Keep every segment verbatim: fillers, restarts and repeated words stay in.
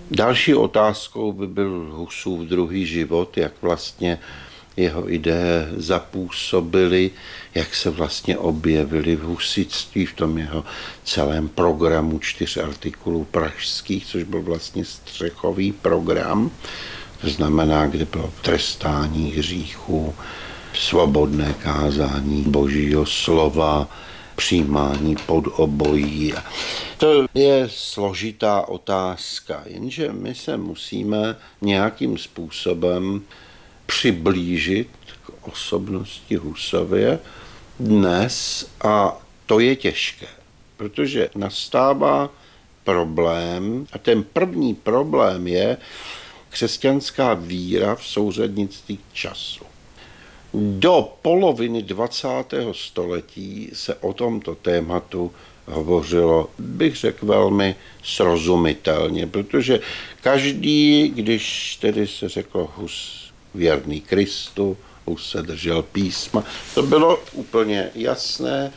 Další otázkou by byl Husův druhý život, jak vlastně jeho ideje zapůsobily, jak se vlastně objevily v husitství, v tom jeho celém programu čtyř artikulů pražských, což byl vlastně střechový program, to znamená, kde bylo trestání hříchů, svobodné kázání božího slova, přijímání pod obojí. To je složitá otázka, jenže my se musíme nějakým způsobem přiblížit k osobnosti Husově dnes a to je těžké, protože nastává problém a ten první problém je křesťanská víra v souřadnictví času. Do poloviny dvacátého století se o tomto tématu hovořilo, bych řekl, velmi srozumitelně, protože každý, když tedy se řeklo Hus věrný Kristu, Hus se držel písma, to bylo úplně jasné.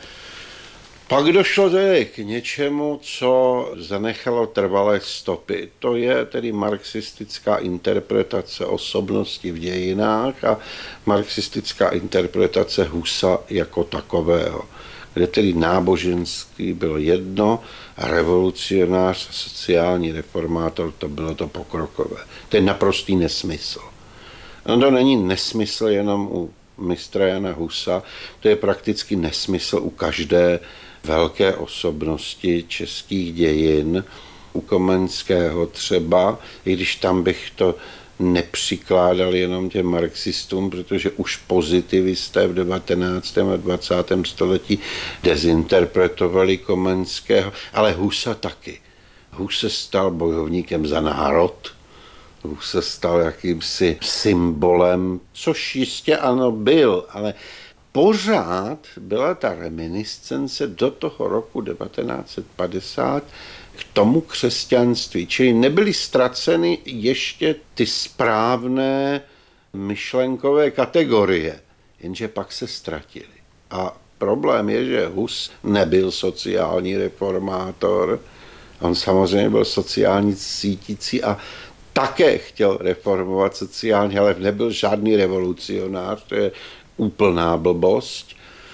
Pak došlo tedy k něčemu, co zanechalo trvalé stopy. To je tedy marxistická interpretace osobnosti v dějinách a marxistická interpretace Husa jako takového, kde tedy náboženství bylo jedno a revolucionář a sociální reformátor to bylo to pokrokové. To je naprostý nesmysl. No to není nesmysl jenom u mistra Jana Husa, to je prakticky nesmysl u každé velké osobnosti českých dějin, u Komenského třeba, i když tam bych to nepřikládal jenom těm marxistům, protože už pozitivisté v devatenáctém a dvacátém století dezinterpretovali Komenského, ale Husa taky. Hus se stal bojovníkem za národ, Hus se stal jakýmsi symbolem, což jistě ano byl, ale pořád byla ta reminiscence do toho roku devatenáct set padesát k tomu křesťanství, čili nebyly ztraceny ještě ty správné myšlenkové kategorie, jenže pak se ztratily. A problém je, že Hus nebyl sociální reformátor, on samozřejmě byl sociální cítící a také chtěl reformovat sociálně, ale nebyl žádný revolucionář, to je úplná blbost.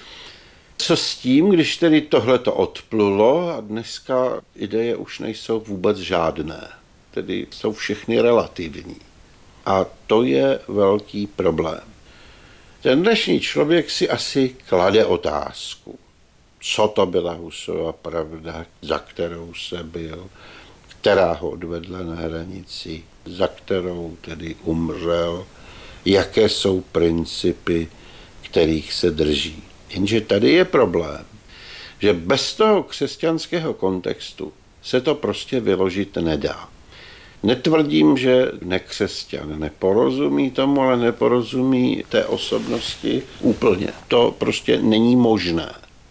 Co s tím, když tedy tohleto odplulo a dneska ideje už nejsou vůbec žádné, tedy jsou všechny relativní. A to je velký problém. Ten dnešní člověk si asi klade otázku, co to byla Husova pravda, za kterou se byl, která ho odvedla na hranici, za kterou tedy umřel, jaké jsou principy, kterých se drží. Jenže tady je problém, že bez toho křesťanského kontextu se to prostě vyložit nedá. Netvrdím, že nekřesťan neporozumí tomu, ale neporozumí té osobnosti úplně. To prostě není možné.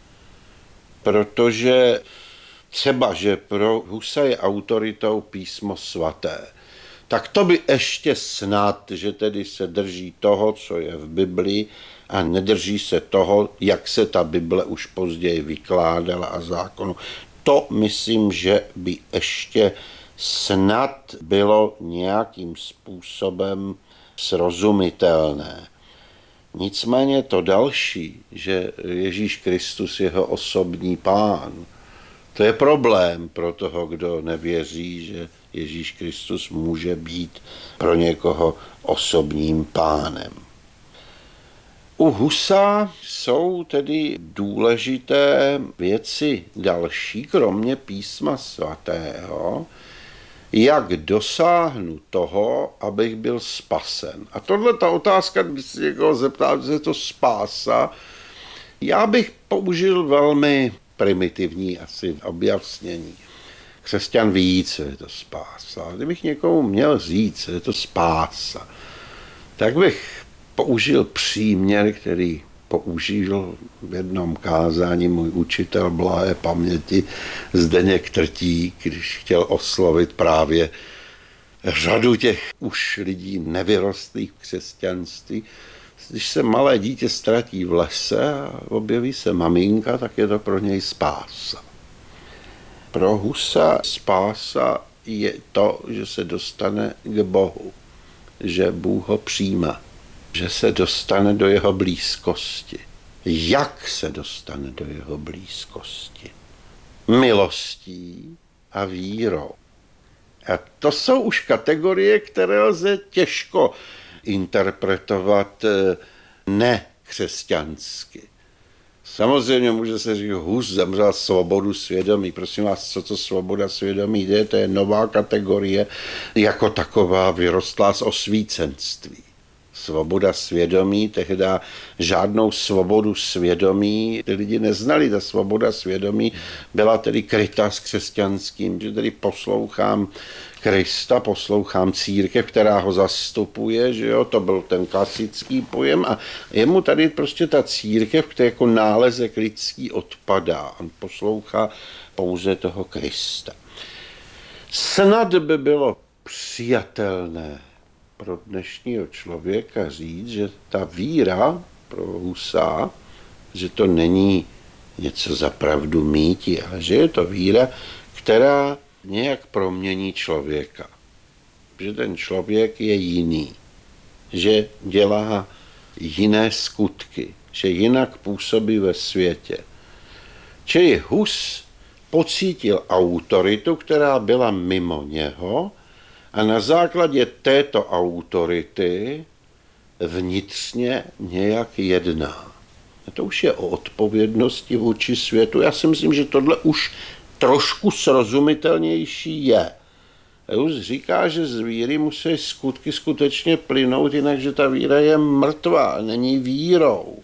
Protože třeba, že pro Husa je autoritou písmo svaté, tak to by ještě snad, že tedy se drží toho, co je v Biblii a nedrží se toho, jak se ta Bible už později vykládala a zákonu. To myslím, že by ještě snad bylo nějakým způsobem srozumitelné. Nicméně to další, že Ježíš Kristus je jeho osobní pán, to je problém pro toho, kdo nevěří, že Ježíš Kristus může být pro někoho osobním pánem. U Husa jsou tedy důležité věci další, kromě písma svatého, jak dosáhnu toho, abych byl spasen. A tohle ta otázka, když se někoho zeptá, že je to spása, já bych použil velmi primitivní asi objasnění. Křesťan ví, co je to spása. Kdybych někomu měl říct, co je to spása, tak bych použil příměr, který použil v jednom kázání můj učitel blahé paměti Zdeněk Trtík, když chtěl oslovit právě řadu těch už lidí nevyrostlých v křesťanství. Když se malé dítě ztratí v lese a objeví se maminka, tak je to pro něj spása. Pro Husa spása je to, že se dostane k Bohu, že Bůh ho přijímá, že se dostane do jeho blízkosti. Jak se dostane do jeho blízkosti? Milostí a vírou. A to jsou už kategorie, které lze těžko interpretovat nekřesťansky. Samozřejmě může se říct, Hus zemřel svobodu svědomí. Prosím vás, co to svoboda svědomí je? To je nová kategorie, jako taková vyrostlá z osvícenství. Svoboda svědomí, tehdy žádnou svobodu svědomí ty lidi neznali. Ta svoboda svědomí byla tedy krytá s křesťanským, že tedy poslouchám Krista, poslouchám církev, která ho zastupuje, že jo, to byl ten klasický pojem a jemu tady prostě ta církev, která jako nálezek lidský odpadá. On poslouchá pouze toho Krista. Snad by bylo přijatelné pro dnešního člověka říct, že ta víra pro Husa, že to není něco za pravdu míti, ale že je to víra, která nějak promění člověka. Že ten člověk je jiný, že dělá jiné skutky, že jinak působí ve světě. Čili Hus pocítil autoritu, která byla mimo něho, a na základě této autority vnitřně nějak jedná. A to už je o odpovědnosti vůči světu. Já si myslím, že tohle už trošku srozumitelnější je. Hus říká, že z víry musí skutky skutečně plynout, jinak že ta víra je mrtvá, není vírou.